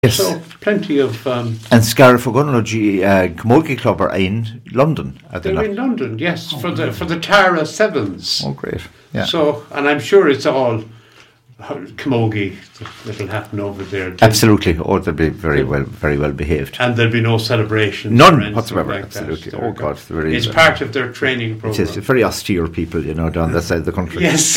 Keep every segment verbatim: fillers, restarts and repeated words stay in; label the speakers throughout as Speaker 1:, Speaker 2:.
Speaker 1: Yes.
Speaker 2: So plenty of. Um,
Speaker 1: and Scariff O'Gunlogy uh, Camogie Club are in London. Are they
Speaker 2: they're
Speaker 1: not?
Speaker 2: in London, yes, oh, for the for the Tara Sevens.
Speaker 1: Oh, great! Yeah.
Speaker 2: So, and I'm sure it's all camogie that'll happen over there.
Speaker 1: Absolutely. Or they'll be very well, very well behaved.
Speaker 2: And there'll be no celebrations.
Speaker 1: None whatsoever.
Speaker 2: Like
Speaker 1: absolutely.
Speaker 2: That.
Speaker 1: Oh God, very,
Speaker 2: it's part of their training program.
Speaker 1: It is very austere people, you know, down that side of the country.
Speaker 2: Yes.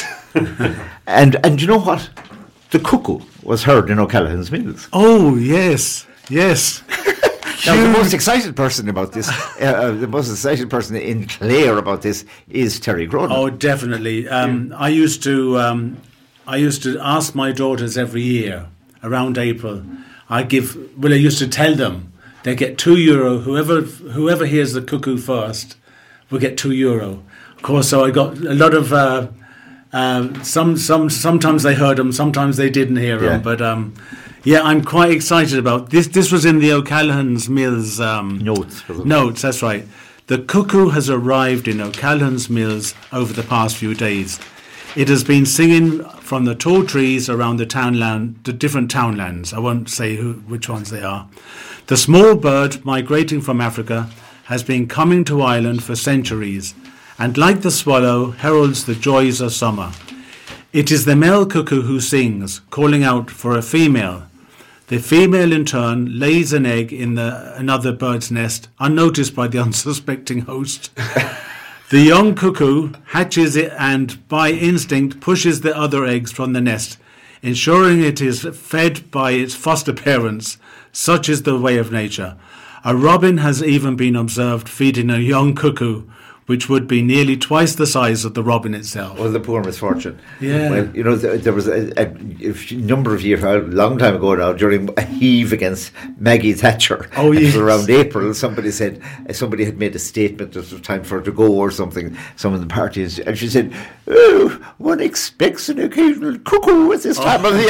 Speaker 1: and and you know what? The cuckoo was heard in O'Callaghan's Mills.
Speaker 3: Oh yes, yes.
Speaker 1: Now, the most excited person about this, uh, uh, the most excited person in Clare about this is Terry Cronin.
Speaker 3: Oh, definitely. Um, yeah. I used to, um, I used to ask my daughters every year around April. I give. Well, I used to tell them they get two euro. Whoever whoever hears the cuckoo first will get two euro. Of course, so I got a lot of. Uh, uh, some some sometimes they heard them, sometimes they didn't hear them, yeah. but. Um, Yeah, I'm quite excited about this. This was in the O'Callaghan's Mills um,
Speaker 1: notes.
Speaker 3: Notes, that's right. The cuckoo has arrived in O'Callaghan's Mills over the past few days. It has been singing from the tall trees around the townland, the different townlands. I won't say who, which ones they are. The small bird migrating from Africa has been coming to Ireland for centuries, and like the swallow, heralds the joys of summer. It is the male cuckoo who sings, calling out for a female. The female, in turn, lays an egg in the, another bird's nest, unnoticed by the unsuspecting host. The young cuckoo hatches it and, by instinct, pushes the other eggs from the nest, ensuring it is fed by its foster parents. Such is the way of nature. A robin has even been observed feeding a young cuckoo, which would be nearly twice the size of the robin itself.
Speaker 1: Well, the poor misfortune.
Speaker 3: Yeah.
Speaker 1: Well, you know, there, there was a, a, a number of years, a long time ago now, during a heave against Maggie Thatcher.
Speaker 3: Oh, yes.
Speaker 1: Around April, somebody said, somebody had made a statement that it was time for her to go or something, some of the parties, and she said, oh, one expects an occasional cuckoo at this time oh. of the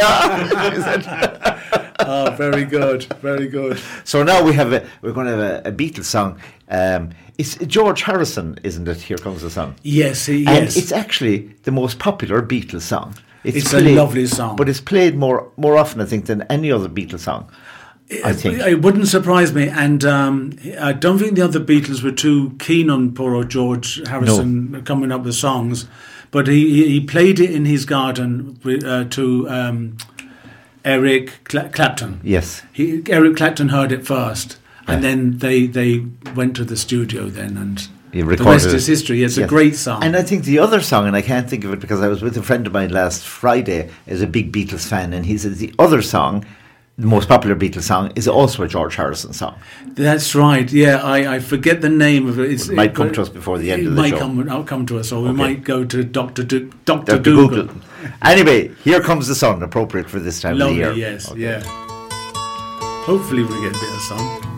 Speaker 1: year.
Speaker 3: Oh, very good, very good.
Speaker 1: So now we have a, we're going to have a, a Beatles song. Um, it's George Harrison, isn't it? Here Comes the Sun.
Speaker 3: Yes, he,
Speaker 1: and
Speaker 3: yes.
Speaker 1: it's actually the most popular Beatles song.
Speaker 3: It's, it's played, a lovely song,
Speaker 1: but it's played more more often, I think, than any other Beatles song. I think
Speaker 3: it, it wouldn't surprise me, and um, I don't think the other Beatles were too keen on poor old George Harrison no. coming up with songs, but he he played it in his garden with, uh, to. Um, Eric Cla- Clapton.
Speaker 1: Yes.
Speaker 3: He, Eric Clapton heard it first, and yeah. then they, they went to the studio then, and the rest is history. It's yes. a great song.
Speaker 1: And I think the other song, and I can't think of it because I was with a friend of mine last Friday, is a big Beatles fan, and he says the other song, the most popular Beatles song, is also a George Harrison song.
Speaker 3: That's right. Yeah, I, I forget the name of it. It's,
Speaker 1: it might
Speaker 3: it,
Speaker 1: come to us before the end of
Speaker 3: the
Speaker 1: show.
Speaker 3: It might come, I'll come to us, or we
Speaker 1: okay.
Speaker 3: might go to Doctor Do, Doctor Google. Google.
Speaker 1: Anyway, Here Comes the Sun, appropriate for this time
Speaker 3: Lovely,
Speaker 1: of the year.
Speaker 3: Yes,
Speaker 1: okay.
Speaker 3: yeah. Hopefully we get a bit of sun.